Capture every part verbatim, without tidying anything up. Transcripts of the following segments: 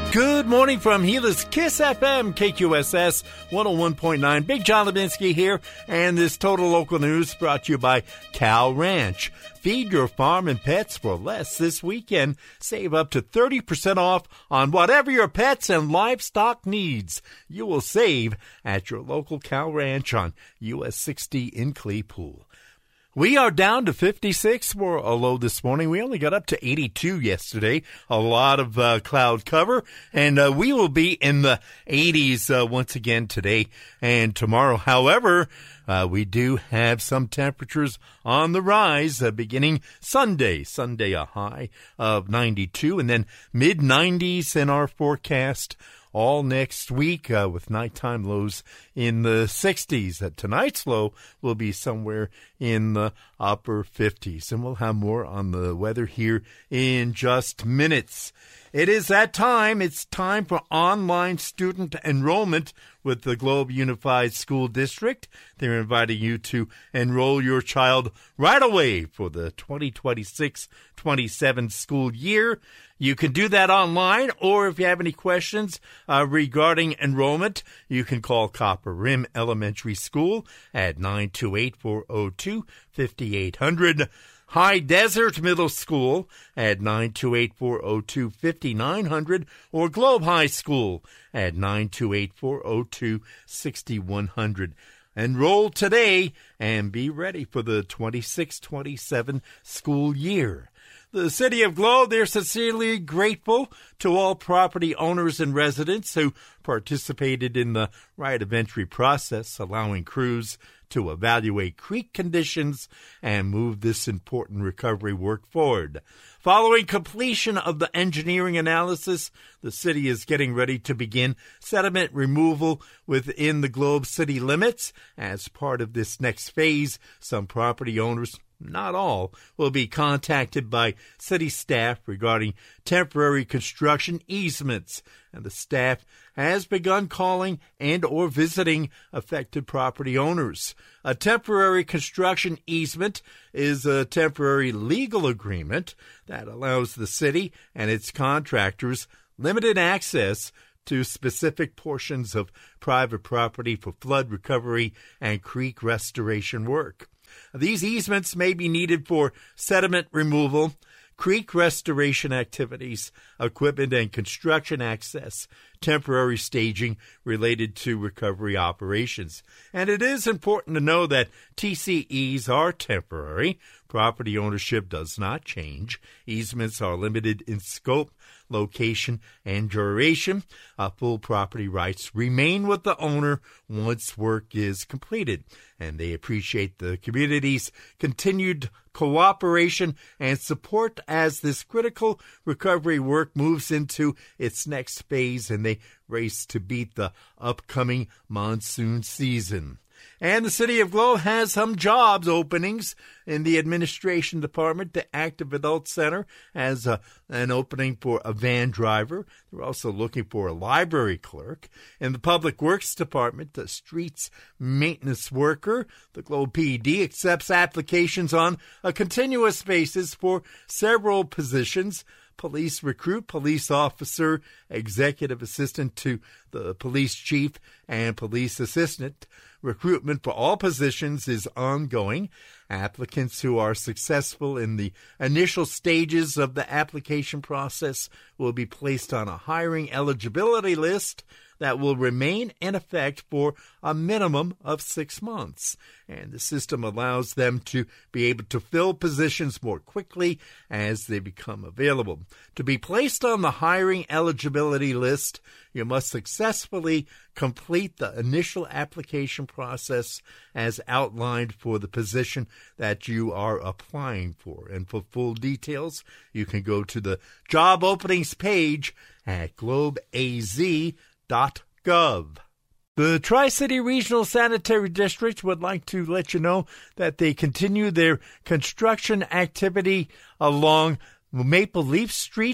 Good morning from Gila's Kiss F M, K Q S S one oh one point nine. Big John Levinsky here, and this Total Local News brought to you by Cal Ranch. Feed your farm and pets for less this weekend. Save up to thirty percent off on whatever your pets and livestock needs. You will save at your local Cal Ranch on U S sixty in Claypool. We are down to fifty-six for a low this morning. We only got up to eighty-two yesterday. A lot of uh, cloud cover, and uh, we will be in the eighties uh, once again today and tomorrow. However, uh, we do have some temperatures on the rise uh, beginning Sunday. Sunday, a high of ninety-two, and then mid nineties in our forecast all next week uh, with nighttime lows in the sixties. Uh, tonight's low will be somewhere in the upper fifties. And we'll have more on the weather here in just minutes. It is that time. It's time for online student enrollment with the Globe Unified School District. They're inviting you to enroll your child right away for the twenty twenty-six twenty-seven school year. You can do that online, or if you have any questions uh, regarding enrollment, you can call Copper Rim Elementary School at nine two eight, four oh two, five eight zero zero. High Desert Middle School at nine two eight, four oh two, five nine zero zero, or Globe High School at nine two eight, four oh two, six one zero zero. Enroll today and be ready for the twenty-six twenty-seven school year. The City of Globe, they're sincerely grateful to all property owners and residents who participated in the right of entry process, allowing crews to evaluate creek conditions and move this important recovery work forward. Following completion of the engineering analysis, the city is getting ready to begin sediment removal within the Globe city limits. As part of this next phase, some property owners, not all, will be contacted by city staff regarding temporary construction easements, and the staff has begun calling and or visiting affected property owners. A temporary construction easement is a temporary legal agreement that allows the city and its contractors limited access to specific portions of private property for flood recovery and creek restoration work. These easements may be needed for sediment removal, creek restoration activities, equipment and construction access, temporary staging related to recovery operations. And it is important to know that T C Es are temporary. Property ownership does not change. Easements are limited in scope, location, and duration. Uh, full property rights remain with the owner once work is completed, and they appreciate the community's continued cooperation and support as this critical recovery work moves into its next phase and they race to beat the upcoming monsoon season. And the City of Globe has some jobs openings in the administration department. The Active Adult Center has a, an opening for a van driver. They're also looking for a library clerk. In the Public Works Department, the streets maintenance worker. The Globe P D accepts applications on a continuous basis for several positions. Police recruit, police officer, executive assistant to the police chief, and police assistant. Recruitment for all positions is ongoing. Applicants who are successful in the initial stages of the application process will be placed on a hiring eligibility list that will remain in effect for a minimum of six months. And the system allows them to be able to fill positions more quickly as they become available. To be placed on the hiring eligibility list, you must successfully complete the initial application process as outlined for the position that you are applying for. And for full details, you can go to the job openings page at globe a z dot gov. The Tri-City Regional Sanitary District would like to let you know that they continue their construction activity along Maple Leaf Street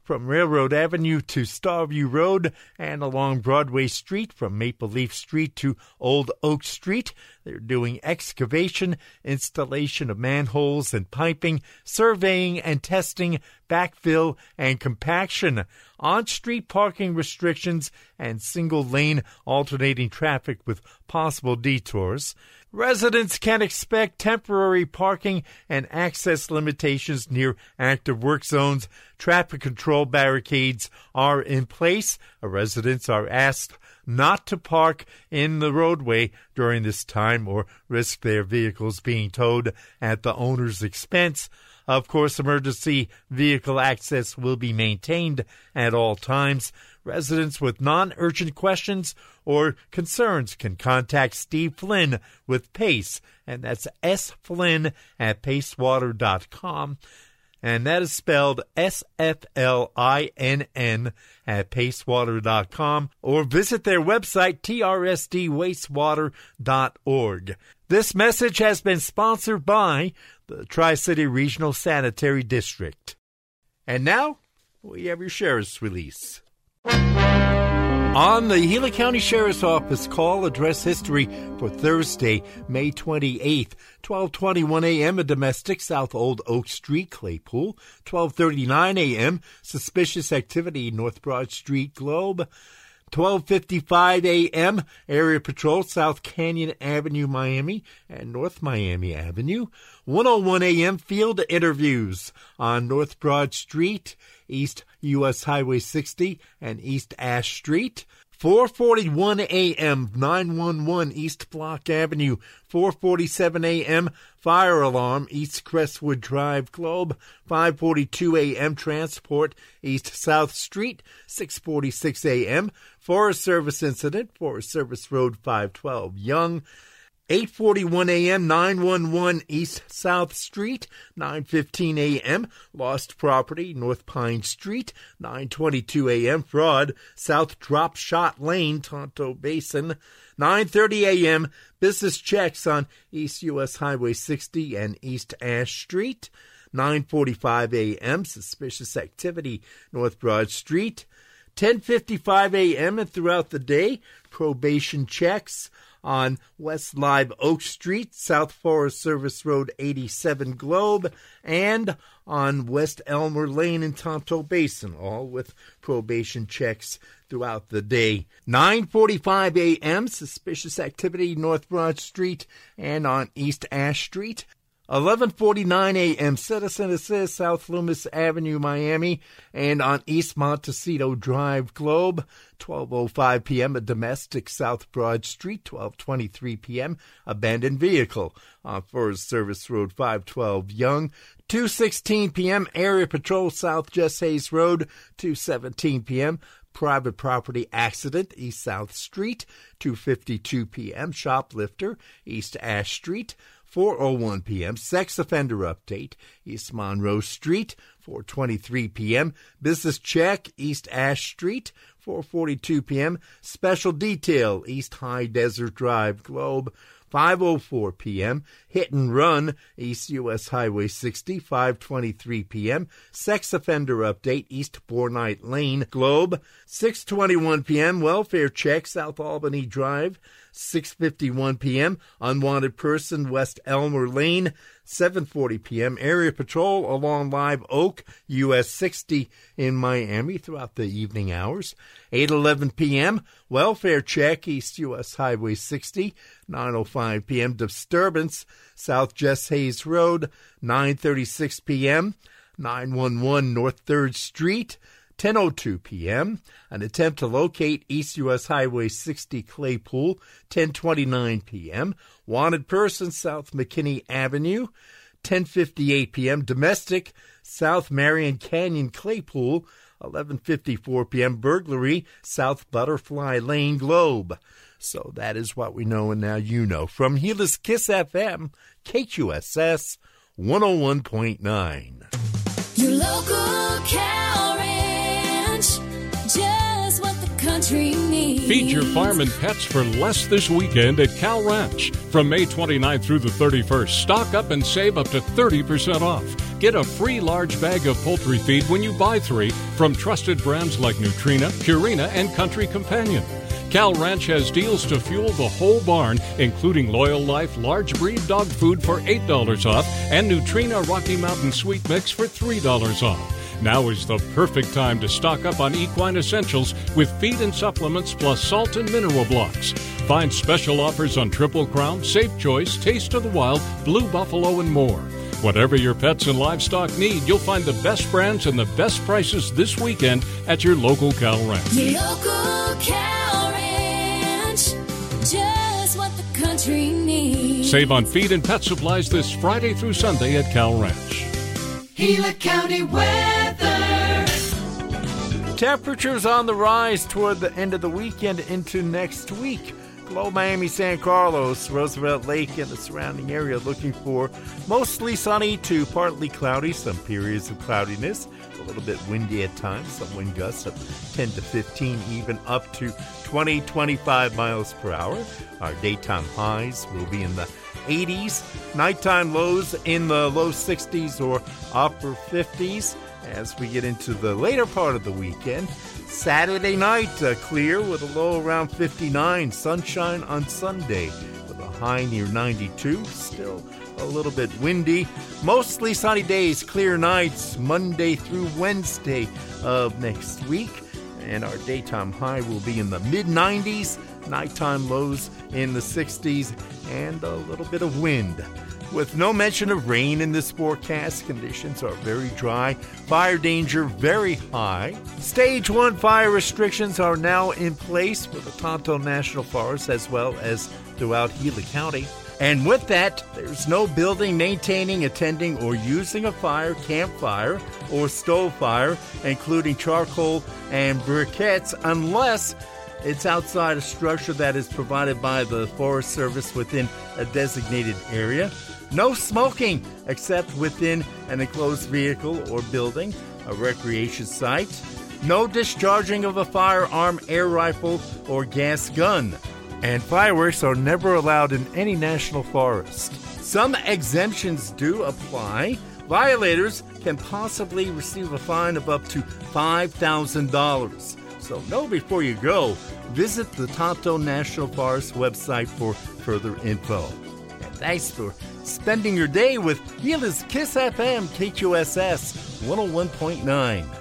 from Railroad Avenue to Starview Road and along Broadway Street from Maple Leaf Street to Old Oak Street. They're doing excavation, installation of manholes and piping, surveying and testing, backfill and compaction, on-street parking restrictions, and single-lane alternating traffic with possible detours. Residents can expect temporary parking and access limitations near active work zones. Traffic control barricades are in place. Residents are asked not to park in the roadway during this time or risk their vehicles being towed at the owner's expense. Of course, emergency vehicle access will be maintained at all times. Residents with non-urgent questions or concerns can contact Steve Flynn with PACE, and that's S. Flynn at pacewater dot com. And that is spelled S F L I N N at pacewater dot com, or visit their website, T R S D wastewater dot org. This message has been sponsored by the Tri-City Regional Sanitary District. And now, we have your Sheriff's Release. On the Gila County Sheriff's Office call address history for Thursday, May twenty-eighth, twelve twenty-one a.m. a domestic South Old Oak Street, Claypool. twelve thirty-nine a.m. suspicious activity North Broad Street, Globe. twelve fifty-five a.m. area patrol South Canyon Avenue, Miami, and North Miami Avenue. one oh one a.m. field interviews on North Broad Street, East U S Highway sixty, and East Ash Street. four forty-one a.m. nine one one East Block Avenue. four forty-seven a.m. fire alarm East Crestwood Drive, Globe. five forty-two a.m. transport East South Street. six forty-six a.m. Forest Service incident Forest Service Road five twelve, Young. eight forty-one a.m. nine one one East South Street. nine fifteen a.m. lost property North Pine Street. nine twenty-two a.m. fraud South Drop Shot Lane, Tonto Basin. nine thirty a.m. business checks on East U S Highway sixty and East Ash Street. nine forty-five a.m. suspicious activity North Broad Street. ten fifty-five a.m. and throughout the day, probation checks on West Live Oak Street, South Forest Service Road eighty-seven, Globe, and on West Elmer Lane in Tonto Basin, all with probation checks throughout the day. nine forty-five a.m., suspicious activity North Broad Street and on East Ash Street. eleven forty-nine a.m. Citizen Assist, South Loomis Avenue, Miami, and on East Montecito Drive, Globe. twelve oh five p.m. a domestic South Broad Street. twelve twenty-three p.m. abandoned vehicle on Forest Service Road five twelve, Young. two sixteen p.m. area patrol South Jess Hayes Road. two seventeen p.m. private property accident East South Street. two fifty-two p.m. shoplifter East Ash Street. four oh one p.m. sex offender update East Monroe Street. four twenty-three p.m. business check East Ash Street. four forty-two p.m. special detail East High Desert Drive, Globe. five oh four p.m. hit and run East U S Highway sixty. five twenty-three p.m. sex offender update East Bornite Lane, Globe. six twenty-one p.m. welfare check South Albany Drive. six fifty-one p.m. unwanted person West Elmer Lane. seven forty p.m. area patrol along Live Oak U S sixty in Miami throughout the evening hours. eight eleven p.m. welfare check East U S Highway sixty. nine oh five p.m. disturbance South Jess Hayes Road. nine thirty-six p.m. nine one one North third Street. ten oh two p.m. an attempt to locate East U S Highway sixty, Claypool. ten twenty-nine p.m. wanted person South McKinney Avenue. ten fifty-eight p.m. domestic South Marion Canyon, Claypool. eleven fifty-four p.m. burglary South Butterfly Lane, Globe. So that is what we know, and now you know. From Gila's Kiss F M, K Q S S one oh one point nine. Your local Cal Ranch, just what the country needs. Feed your farm and pets for less this weekend at Cal Ranch. From May twenty-ninth through the thirty-first, stock up and save up to thirty percent off. Get a free large bag of poultry feed when you buy three from trusted brands like Nutrina, Purina, and Country Companion. Cal Ranch has deals to fuel the whole barn, including Loyal Life large breed dog food for eight dollars off and Nutrina Rocky Mountain Sweet Mix for three dollars off. Now is the perfect time to stock up on equine essentials with feed and supplements plus salt and mineral blocks. Find special offers on Triple Crown, Safe Choice, Taste of the Wild, Blue Buffalo, and more. Whatever your pets and livestock need, you'll find the best brands and the best prices this weekend at your local Cal Ranch. Your local Cal Ranch, just what the country needs. Save on feed and pet supplies this Friday through Sunday at Cal Ranch. Gila County weather. Temperatures on the rise toward the end of the weekend into next week. Below Miami, San Carlos, Roosevelt Lake, and the surrounding area looking for mostly sunny to partly cloudy, some periods of cloudiness, a little bit windy at times, some wind gusts of ten to fifteen, even up to twenty, twenty-five miles per hour. Our daytime highs will be in the eighties, nighttime lows in the low sixties or upper fifties as we get into the later part of the weekend. Saturday night, uh, clear with a low around fifty-nine. Sunshine on Sunday with a high near ninety-two. Still a little bit windy. Mostly sunny days, clear nights, Monday through Wednesday of next week. And our daytime high will be in the mid nineties. Nighttime lows in the sixties and a little bit of wind. With no mention of rain in this forecast, conditions are very dry. Fire danger very high. Stage one fire restrictions are now in place for the Tonto National Forest as well as throughout Gila County. And with that, there's no building, maintaining, attending, or using a fire, campfire, or stove fire, including charcoal and briquettes, unless it's outside a structure that is provided by the Forest Service within a designated area. No smoking except within an enclosed vehicle or building, a recreation site. No discharging of a firearm, air rifle, or gas gun. And fireworks are never allowed in any national forest. Some exemptions do apply. Violators can possibly receive a fine of up to five thousand dollars. So know before you go. Visit the Tonto National Forest website for further info. And thanks for spending your day with Gila's Kiss F M K Q S S one oh one point nine.